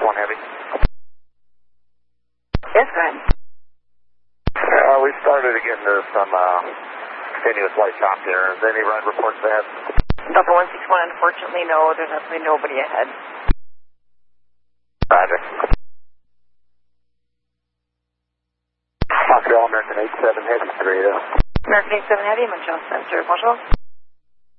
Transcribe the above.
1 Heavy. Yes, go ahead. We started to get into some continuous light shock there. Is there any ride reports ahead? Delta 161, unfortunately, no. There's absolutely nobody ahead. Roger. Montreal American 87 Heavy, 3. American 87 Heavy, Montreal Center. Bonjour.